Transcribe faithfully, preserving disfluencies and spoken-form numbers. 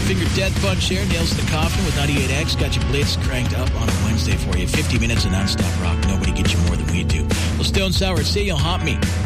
Finger Death Punch here. Nails the Coffin with ninety-eight X. Got your blitz cranked up on a Wednesday for you. fifty minutes of nonstop rock. Nobody gets you more than we do. Well, Stone Sour, say you'll haunt me.